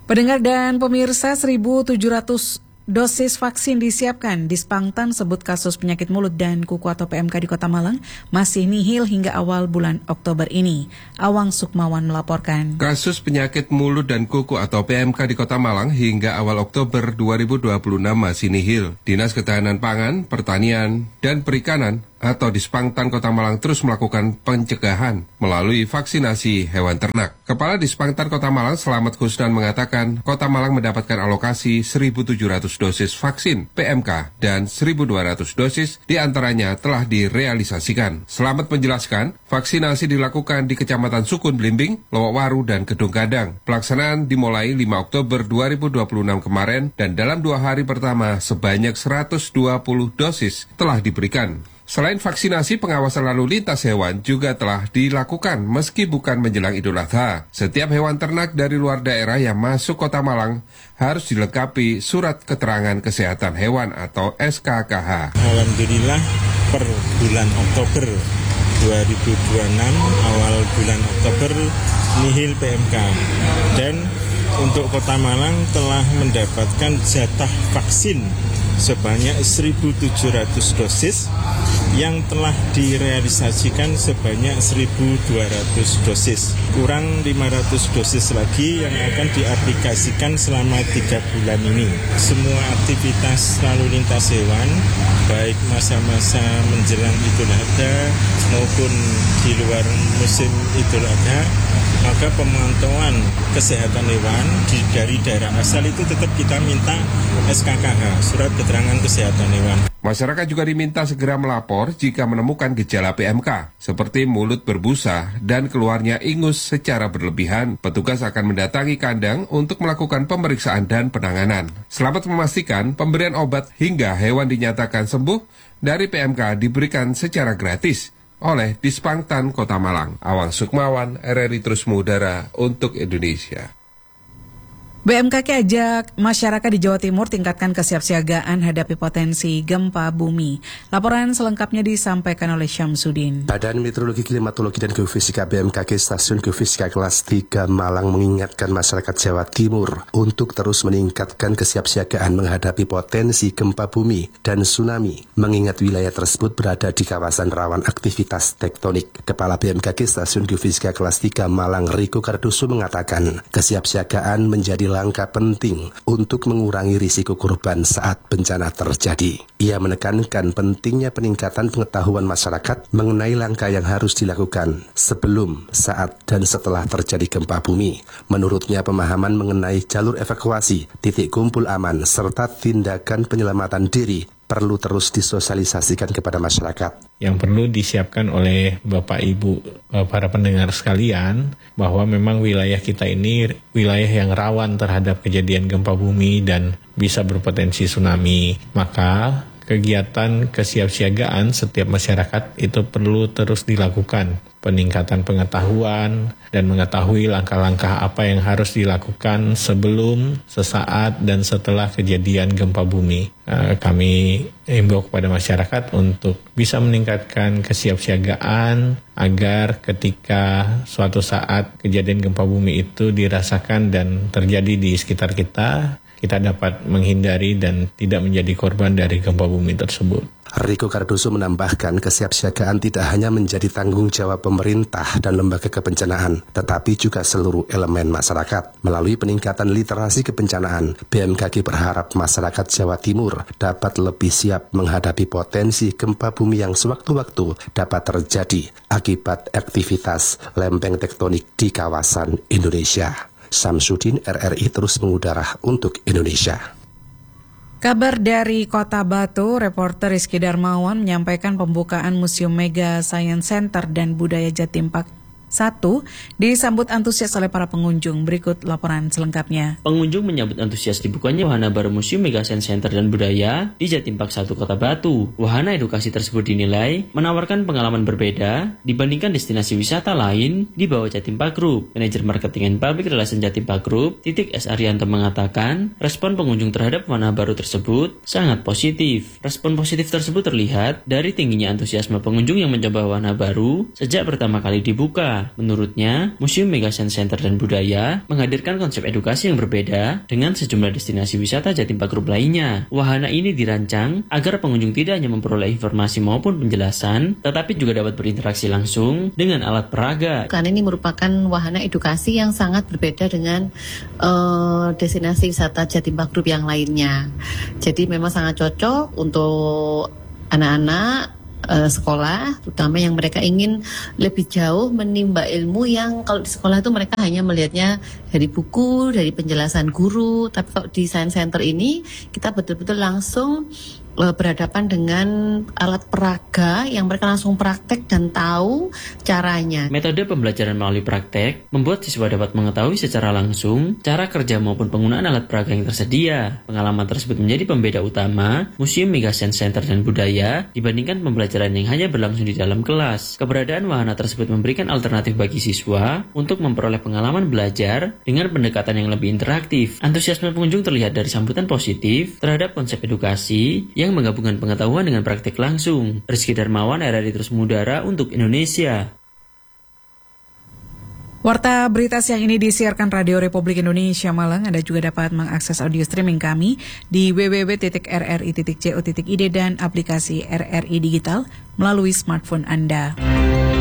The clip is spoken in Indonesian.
Pendengar dan pemirsa, 1.700 dosis vaksin disiapkan. Dispangtan sebut kasus penyakit mulut dan kuku atau PMK di Kota Malang masih nihil hingga awal bulan Oktober ini. Awang Sukmawan melaporkan. Kasus penyakit mulut dan kuku atau PMK di Kota Malang hingga awal Oktober 2026 masih nihil. Dinas Ketahanan Pangan, Pertanian, dan Perikanan atau Dispangtan Kota Malang terus melakukan pencegahan melalui vaksinasi hewan ternak. Kepala Dispangtan Kota Malang, Selamat Kusnan, mengatakan Kota Malang mendapatkan alokasi 1.700 dosis vaksin PMK dan 1.200 dosis diantaranya telah direalisasikan. Selamat menjelaskan, vaksinasi dilakukan di Kecamatan Sukun Blimbing, Lowokwaru, dan Kedung Gadang. Pelaksanaan dimulai 5 Oktober 2026 kemarin dan dalam 2 hari pertama sebanyak 120 dosis telah diberikan. Selain vaksinasi, pengawasan lalu lintas hewan juga telah dilakukan meski bukan menjelang Idul Adha. Setiap hewan ternak dari luar daerah yang masuk Kota Malang harus dilengkapi surat keterangan kesehatan hewan atau SKKH. Alhamdulillah per bulan Oktober 2026, awal bulan Oktober nihil PMK. Dan untuk Kota Malang telah mendapatkan jatah vaksin sebanyak 1.700 dosis yang telah direalisasikan sebanyak 1.200 dosis. Kurang 500 dosis lagi yang akan diaplikasikan selama 3 bulan ini. Semua aktivitas lalu lintas hewan, baik masa-masa menjelang Idul Adha maupun di luar musim Idul Adha, maka pemantauan kesehatan hewan dari daerah asal itu tetap kita minta SKKH, surat keterangan kesehatan hewan. Masyarakat juga diminta segera melapor jika menemukan gejala PMK, seperti mulut berbusa dan keluarnya ingus secara berlebihan. Petugas akan mendatangi kandang untuk melakukan pemeriksaan dan penanganan. Selamat memastikan pemberian obat hingga hewan dinyatakan sembuh dari PMK diberikan secara gratis oleh Dispangtan Kota Malang. Awang Sukmawan, RRI Terus Mengudara untuk Indonesia. BMKG ajak masyarakat di Jawa Timur tingkatkan kesiapsiagaan hadapi potensi gempa bumi. Laporan selengkapnya disampaikan oleh Syamsuddin. Badan Meteorologi, Klimatologi, dan Geofisika BMKG Stasiun Geofisika Kelas 3 Malang mengingatkan masyarakat Jawa Timur untuk terus meningkatkan kesiapsiagaan menghadapi potensi gempa bumi dan tsunami, mengingat wilayah tersebut berada di kawasan rawan aktivitas tektonik. Kepala BMKG Stasiun Geofisika Kelas 3 Malang, Riko Cardoso, mengatakan kesiapsiagaan menjadi langkah penting untuk mengurangi risiko korban saat bencana terjadi. Ia menekankan pentingnya peningkatan pengetahuan masyarakat mengenai langkah yang harus dilakukan sebelum, saat, dan setelah terjadi gempa bumi. Menurutnya, pemahaman mengenai jalur evakuasi, titik kumpul aman, serta tindakan penyelamatan diri perlu terus disosialisasikan kepada masyarakat. Yang perlu disiapkan oleh Bapak Ibu para pendengar sekalian, bahwa memang wilayah kita ini wilayah yang rawan terhadap kejadian gempa bumi dan bisa berpotensi tsunami. Maka kegiatan kesiapsiagaan setiap masyarakat itu perlu terus dilakukan. Peningkatan pengetahuan dan mengetahui langkah-langkah apa yang harus dilakukan sebelum, sesaat, dan setelah kejadian gempa bumi. Kami himbau kepada masyarakat untuk bisa meningkatkan kesiapsiagaan agar ketika suatu saat kejadian gempa bumi itu dirasakan dan terjadi di sekitar kita, kita dapat menghindari dan tidak menjadi korban dari gempa bumi tersebut. Riko Cardoso menambahkan kesiapsiagaan tidak hanya menjadi tanggung jawab pemerintah dan lembaga kebencanaan, tetapi juga seluruh elemen masyarakat. Melalui peningkatan literasi kebencanaan, BMKG berharap masyarakat Jawa Timur dapat lebih siap menghadapi potensi gempa bumi yang sewaktu-waktu dapat terjadi akibat aktivitas lempeng tektonik di kawasan Indonesia. Syamsuddin, RRI Terus Mengudara untuk Indonesia. Kabar dari Kota Batu, reporter Rizky Darmawan menyampaikan pembukaan Museum Mega Science Center dan Budaya Jatim Park 1 disambut antusias oleh para pengunjung. Berikut laporan selengkapnya. Pengunjung menyambut antusias dibukanya wahana baru Museum Mega Science Center dan Budaya di Jatim Park 1 Kota Batu. Wahana edukasi tersebut dinilai menawarkan pengalaman berbeda dibandingkan destinasi wisata lain di bawah Jatim Park Group. Manajer Marketing and Public Relations Jatim Park Group, Titik S. Arianto, mengatakan respon pengunjung terhadap wahana baru tersebut sangat positif. Respon positif tersebut terlihat dari tingginya antusiasme pengunjung yang mencoba wahana baru sejak pertama kali dibuka. Menurutnya, Museum Mega Science Center dan Budaya menghadirkan konsep edukasi yang berbeda dengan sejumlah destinasi wisata Jatim Park Group lainnya. Wahana ini dirancang agar pengunjung tidak hanya memperoleh informasi maupun penjelasan, tetapi juga dapat berinteraksi langsung dengan alat peraga. Karena ini merupakan wahana edukasi yang sangat berbeda dengan destinasi wisata Jatim Park Group yang lainnya. Jadi memang sangat cocok untuk anak-anak sekolah, terutama yang mereka ingin lebih jauh menimba ilmu yang kalau di sekolah itu mereka hanya melihatnya dari buku, dari penjelasan guru. Tapi kalau di Science Center ini kita betul-betul langsung berhadapan dengan alat peraga yang mereka langsung praktek dan tahu caranya. Metode pembelajaran melalui praktek membuat siswa dapat mengetahui secara langsung cara kerja maupun penggunaan alat peraga yang tersedia. Pengalaman tersebut menjadi pembeda utama Museum Mega Science Center dan Budaya dibandingkan pembelajaran yang hanya berlangsung di dalam kelas. Keberadaan wahana tersebut memberikan alternatif bagi siswa untuk memperoleh pengalaman belajar dengan pendekatan yang lebih interaktif. Antusiasme pengunjung terlihat dari sambutan positif terhadap konsep edukasi yang menggabungkan pengetahuan dengan praktik langsung. Rizky Darmawan, RRI Terus Mengudara untuk Indonesia. Warta berita siang ini disiarkan Radio Republik Indonesia Malang. Anda juga dapat mengakses audio streaming kami di www.rri.co.id dan aplikasi RRI Digital melalui smartphone Anda.